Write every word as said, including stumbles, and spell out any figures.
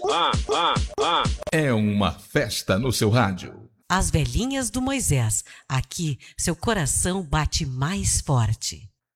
É uma festa no seu rádio. As velhinhas do Moisés. Aqui, seu coração bate mais forte.